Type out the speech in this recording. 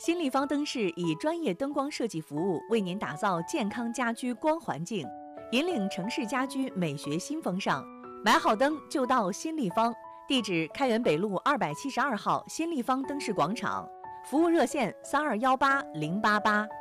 新立方灯饰以专业灯光设计服务，为您打造健康家居光环境，引领城市家居美学新风尚。买好灯就到新立方，地址开元北路272号新立方灯饰广场，服务热线32180888。